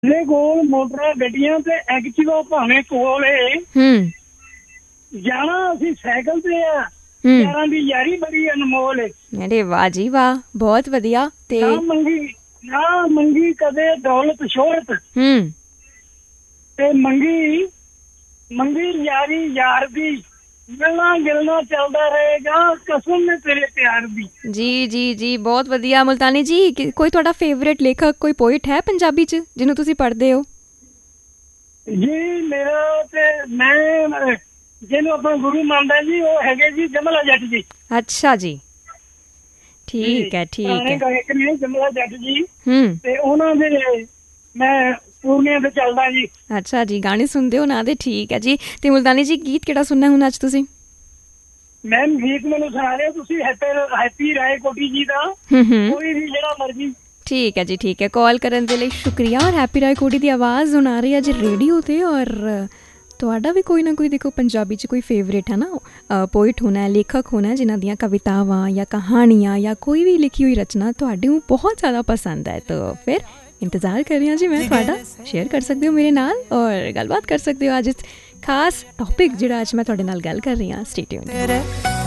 ਦੇ ਕੋਲ ਮੋਟਰਾਂ ਗੱਡੀਆਂ ਤੇ ਐਕਟਿਵਾ ਭਾਵੇਂ ਕੋਲ ਏ, ਜਾਣਾ ਅਸੀਂ ਸਾਈਕਲ ਤੇ ਆ। ਯਾਰਾਂ ਦੀ ਯਾਰੀ ਬੜੀ ਅਨਮੋਲ ਏ। ਅਰੇ ਵਾਹ ਜੀ ਵਾਹ, ਬਹੁਤ ਵਧੀਆ। ਤੇ ਨਾ ਮੰਗੀ ਕਦੇ ਦੌਲਤ ਸ਼ੋਹਰਤ, ਤੇ ਮੰਗੀ ਯਾਰੀ ਯਾਰ ਦੀ, ਮਿਲਣਾ ਗਿਲਣਾ ਚੱਲਦਾ ਰਹੇਗਾ, ਕਸਮ ਨੇ ਤੇਰੇ ਪਿਆਰ ਦੀ। ਜੀ ਜੀ ਜੀ, ਬਹੁਤ ਵਧੀਆ। ਮੁਲਤਾਨੀ ਜੀ, ਕੋਈ ਤੁਹਾਡਾ ਫੇਵਰੇਟ ਲੇਖਕ, ਕੋਈ ਪੋਇਟ ਹੈ ਪੰਜਾਬੀ 'ਚ ਜਿਹਨੂੰ ਤੁਸੀਂ ਪੜ੍ਹਦੇ ਹੋ? ਜੀ ਮੇਰਾ ਤੇ ਮੈਂ ਜਿਹਨੂੰ ਆਪਣਾ ਗੁਰੂ ਮੰਨਦਾ ਜੀ, ਉਹ ਹੈਗੇ ਜੀ ਜਮਲਾ ਜੱਟ ਜੀ। ਅੱਛਾ ਜੀ, ਠੀਕ ਹੈ ਠੀਕ ਹੈ। ਜਮਲਾ ਜੱਟ ਜੀ, ਤੇ ਉਹਨਾਂ ਦੇ ਮੈਂ ਪੂਰਨਿਆਂ ਤੇ ਚੱਲਦਾ ਜੀ। ਅੱਛਾ ਜੀ, ਗਾਣੇ ਸੁਣਦੇ ਹੋ ਉਹਨਾਂ ਦੇ, ਠੀਕ ਹੈ ਜੀ। ਤੇ ਮੁਲਤਾਨੀ ਜੀ, ਗੀਤ ਕਿਹੜਾ ਸੁਣਨਾ ਹੁਣ ਅੱਜ ਤੁਸੀਂ? ਮੈਮ ਗੀਤ ਮੈਨੂੰ ਸੁਣਾ ਰਹੇ ਹੋ ਤੁਸੀਂ ਹੈਪੀ ਰਾਏ ਕੋਟੀ ਜੀ ਦਾ, ਕੋਈ ਵੀ ਜਿਹੜਾ ਮਰਜ਼ੀ। ਠੀਕ ਹੈ ਜੀ, ਠੀਕ ਹੈ। ਕਾਲ ਕਰਨ ਦੇ ਲਈ ਸ਼ੁਕਰੀਆ। ਔਰ ਹੈਪੀ ਰਾਏ ਕੋਟੀ ਦੀ ਆਵਾਜ਼ ਸੁਣਾ ਰਹੀ ਅੱਜ ਰੇਡੀਓ 'ਤੇ। ਔਰ ਤੁਹਾਡਾ ਵੀ ਕੋਈ ਨਾ ਕੋਈ ਦੇਖੋ ਪੰਜਾਬੀ 'ਚ ਕੋਈ ਫੇਵਰੇਟ ਹੈ ਨਾ, ਪੋਇਟ ਹੋਣਾ, ਲੇਖਕ ਹੋਣਾ, ਜਿਨ੍ਹਾਂ ਦੀਆਂ ਕਵਿਤਾਵਾਂ ਜਾਂ ਕਹਾਣੀਆਂ ਜਾਂ ਕੋਈ ਵੀ ਲਿਖੀ ਹੋਈ ਰਚਨਾ ਤੁਹਾਡੇ ਨੂੰ ਬਹੁਤ ਜ਼ਿਆਦਾ ਪਸੰਦ ਹੈ। ਤਾਂ ਫਿਰ ਇੰਤਜ਼ਾਰ ਕਰ ਰਹੀ ਹਾਂ ਜੀ ਮੈਂ ਤੁਹਾਡਾ। ਸ਼ੇਅਰ ਕਰ ਸਕਦੇ ਹੋ ਮੇਰੇ ਨਾਲ ਔਰ ਗੱਲਬਾਤ ਕਰ ਸਕਦੇ ਹੋ ਅੱਜ ਇਸ ਖਾਸ ਟੌਪਿਕ ਜਿਹੜਾ ਅੱਜ ਮੈਂ ਤੁਹਾਡੇ ਨਾਲ ਗੱਲ ਕਰ ਰਹੀ ਹਾਂ। Stay tuned.